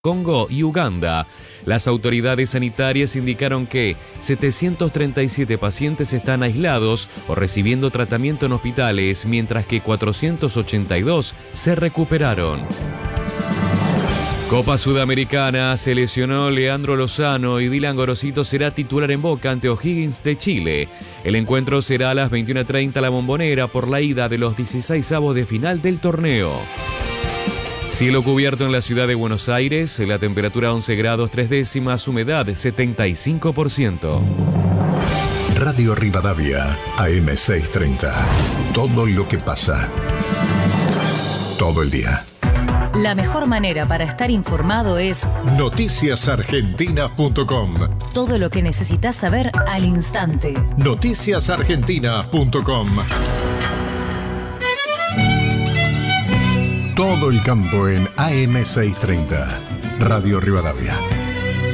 Congo y Uganda. Las autoridades sanitarias indicaron que 737 pacientes están aislados o recibiendo tratamiento en hospitales, mientras que 482 se recuperaron. Copa Sudamericana, se lesionó Leandro Lozano y Dylan Gorosito será titular en Boca ante O'Higgins de Chile. El encuentro será a las 21:30 a La Bombonera por la ida de los 16avos de final del torneo. Cielo cubierto en la ciudad de Buenos Aires, la temperatura 11 grados 3 décimas, humedad 75%. Radio Rivadavia, AM630. Todo lo que pasa. Todo el día. La mejor manera para estar informado es noticiasargentina.com. Todo lo que necesitas saber al instante. Noticiasargentina.com. Todo el campo en AM630. Radio Rivadavia.